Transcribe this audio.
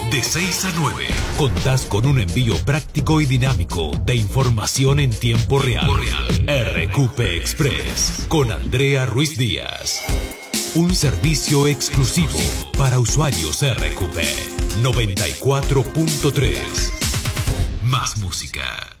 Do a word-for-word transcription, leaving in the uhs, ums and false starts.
De seis a nueve, contás con un envío práctico y dinámico de información en tiempo real. R Q P Express con Andrea Ruiz Díaz. Un servicio exclusivo para usuarios R Q P. noventa y cuatro punto tres. Más música.